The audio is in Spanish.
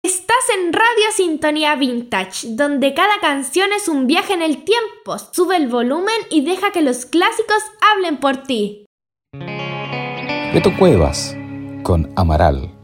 Estás en Radio Sintonía Vintage, donde cada canción es un viaje en el tiempo. Sube el volumen y deja que los clásicos hablen por ti. Beto Cuevas con Amaral.